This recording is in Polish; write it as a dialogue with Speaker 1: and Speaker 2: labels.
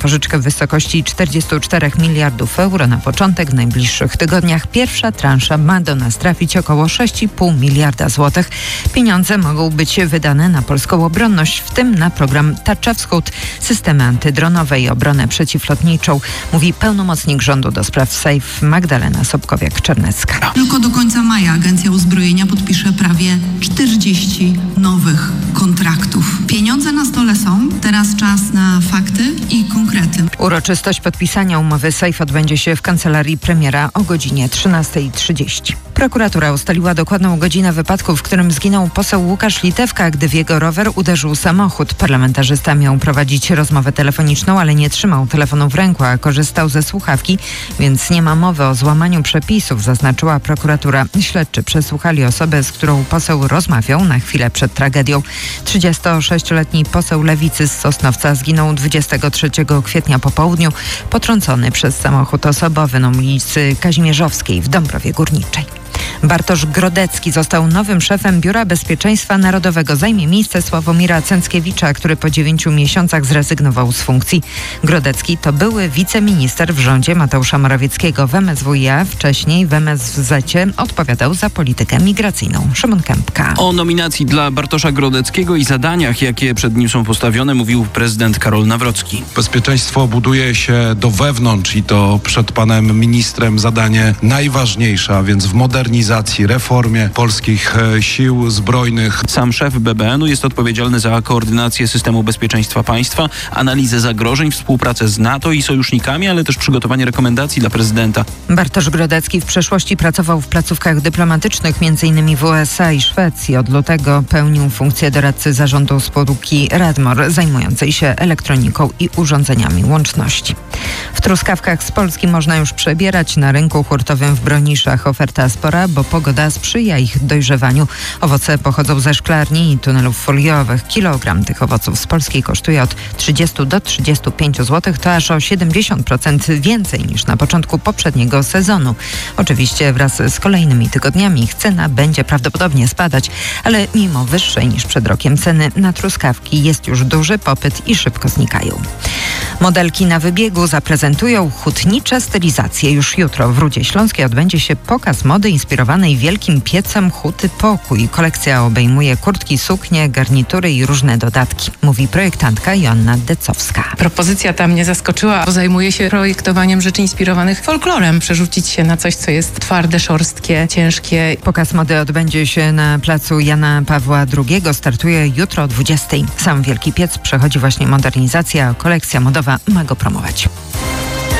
Speaker 1: pożyczkę w wysokości 44 miliardów euro na początek. W najbliższych tygodniach pierwsza transza ma do nas trafić około 6,5 miliarda złotych. Pieniądze mogą być wydane na polską obronność, w tym na program Tarcza Wschód, systemy antydronowe i obronę przeciwlotniczą, mówi pełnomocnik rządu do spraw SAFE Magdalena Sobkowiak-Czernecka.
Speaker 2: Tylko do końca maja Agencja Uzbrojenia podpisze prawie 40 nowych kontraktów. Pieniądze na stole są, teraz czas na fakty i konkrety.
Speaker 1: Uroczystość podpisania umowy SAFE odbędzie się w kancelarii premiera o godzinie 13:30. Prokuratura ustaliła dokładną godzinę wypadku, w którym zginął poseł Łukasz Litewka, gdy w jego rower uderzył samochód. Parlamentarzysta miał prowadzić rozmowę telefoniczną, ale nie trzymał telefonu w ręku, a korzystał ze słuchawki, więc nie ma mowy o złamaniu przepisów, zaznaczyła prokuratura. Śledczy przesłuchali osobę, z którą poseł rozmawiał na chwilę przed tragedią. 36-letni poseł Lewicy z Sosnowca zginął 23 kwietnia po południu, potrącony przez samochód osobowy na ulicy Kazimierzowskiej w Dąbrowie Górniczej. Bartosz Grodecki został nowym szefem Biura Bezpieczeństwa Narodowego. Zajmie miejsce Sławomira Cęckiewicza, który po 9 miesiącach zrezygnował z funkcji. Grodecki to były wiceminister w rządzie Mateusza Morawieckiego w MSWiA. Wcześniej w MSZ-cie odpowiadał za politykę migracyjną. Szymon Kępka.
Speaker 3: O nominacji dla Bartosza Grodeckiego i zadaniach, jakie przed nim są postawione, mówił prezydent Karol Nawrocki.
Speaker 4: Bezpieczeństwo buduje się do wewnątrz i to przed panem ministrem zadanie najważniejsze, a więc w modernizacji, reformie polskich sił zbrojnych.
Speaker 3: Sam szef BBN-u jest odpowiedzialny za koordynację systemu bezpieczeństwa państwa, analizę zagrożeń, współpracę z NATO i sojusznikami, ale też przygotowanie rekomendacji dla prezydenta.
Speaker 1: Bartosz Grodecki w przeszłości pracował w placówkach dyplomatycznych, m.in. w USA i Szwecji. Od lutego pełnił funkcję doradcy zarządu spółki Radmor, zajmującej się elektroniką i urządzeniami łączności. W truskawkach z Polski można już przebierać. Na rynku hurtowym w Broniszach oferta spora, bo pogoda sprzyja ich dojrzewaniu. Owoce pochodzą ze szklarni i tunelów foliowych. Kilogram tych owoców z Polski kosztuje od 30 do 35 zł. To aż o 70% więcej niż na początku poprzedniego sezonu. Oczywiście wraz z kolejnymi tygodniami ich cena będzie prawdopodobnie spadać, ale mimo wyższej niż przed rokiem ceny na truskawki jest już duży popyt i szybko znikają. Modelki na wybiegu zaprezentują hutnicze stylizacje. Już jutro w Rudzie Śląskiej odbędzie się pokaz mody inspirowanej wielkim piecem Huty Pokój. Kolekcja obejmuje kurtki, suknie, garnitury i różne dodatki, mówi projektantka Joanna Decowska.
Speaker 5: Propozycja ta mnie zaskoczyła, bo zajmuje się projektowaniem rzeczy inspirowanych folklorem. Przerzucić się na coś, co jest twarde, szorstkie, ciężkie.
Speaker 1: Pokaz mody odbędzie się na placu Jana Pawła II. Startuje jutro o 20:00. Sam Wielki Piec przechodzi właśnie modernizację, a kolekcja modowa ma go promować.